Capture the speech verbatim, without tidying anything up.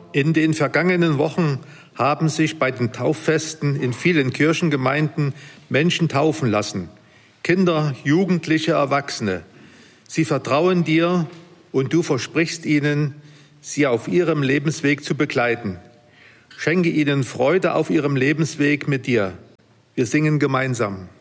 In den vergangenen Wochen haben sich bei den Tauffesten in vielen Kirchengemeinden Menschen taufen lassen. Kinder, Jugendliche, Erwachsene. Sie vertrauen dir und du versprichst ihnen, sie auf ihrem Lebensweg zu begleiten. Schenke ihnen Freude auf ihrem Lebensweg mit dir. Wir singen gemeinsam.